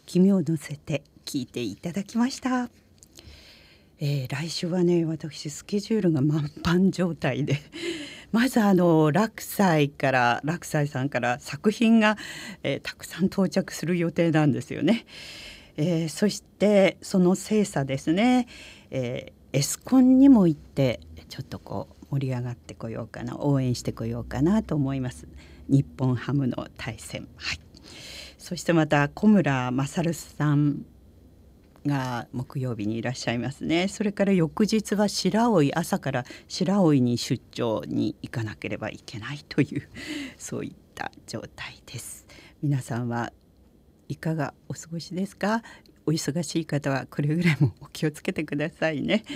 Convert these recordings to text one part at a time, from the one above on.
君を乗せて聞いていただきました。来週はね、私スケジュールが満帆状態でまず落斎さんから作品が、たくさん到着する予定なんですよね。そしてその精査ですね、エスコンにも行ってちょっとこう盛り上がってこようかな、応援してこようかなと思います。日本ハムの対戦、はい、そしてまた小村勝さんが木曜日にいらっしゃいますね。それから翌日は朝から白老に出張に行かなければいけないというそういった状態です。皆さんはいかがお過ごしですか？お忙しい方はくれぐれもお気をつけてくださいね。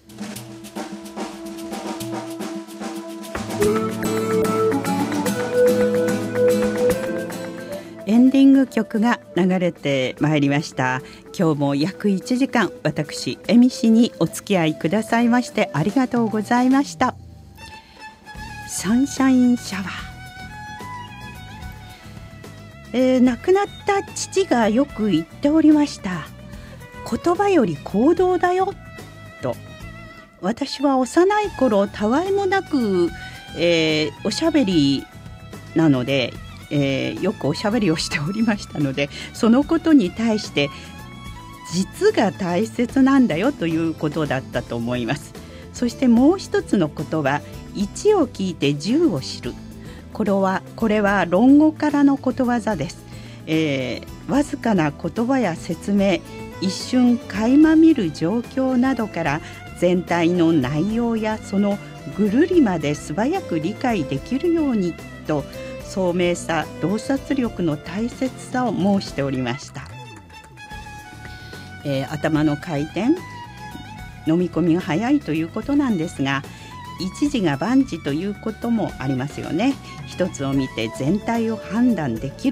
エンディング曲が流れてまいりました。今日も約1時間私恵美氏にお付き合いくださいましてありがとうございました。サンシャインシャワー、亡くなった父がよく言っておりました。言葉より行動だよと。私は幼い頃たわいもなく、おしゃべりなので、よくおしゃべりをしておりましたので、そのことに対して実が大切なんだよということだったと思います。そしてもう一つのことは1を聞いて10を知る。これは論語からのことわざです。わずかな言葉や説明、一瞬垣間見る状況などから全体の内容やそのぐるりまで素早く理解できるようにと、聡明さ、洞察力の大切さを申しておりました。頭の回転、飲み込みが早いということなんですが、一時が万事ということもありますよね。一つを見て全体を判断できる